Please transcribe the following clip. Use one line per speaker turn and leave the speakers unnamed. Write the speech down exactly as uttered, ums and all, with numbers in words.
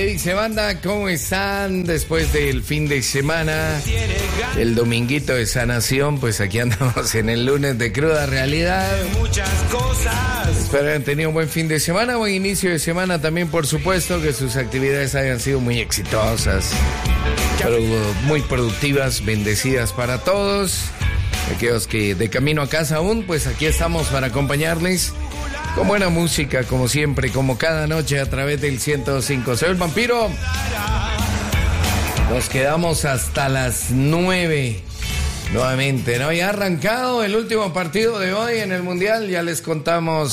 ¿Qué dice banda? ¿Cómo están después del fin de semana? El dominguito de sanación, pues aquí andamos en el lunes de cruda realidad.
Muchas cosas.
Espero hayan tenido un buen fin de semana, buen inicio de semana también, por supuesto, que sus actividades hayan sido muy exitosas, pero muy productivas, bendecidas para todos. Aquellos que de camino a casa aún, pues aquí estamos para acompañarles con buena música, como siempre, como cada noche a través del ciento cinco. Soy el Vampiro. Nos quedamos hasta las nueve. Nuevamente, ¿no? Ya ha arrancado el último partido de hoy en el Mundial. Ya les contamos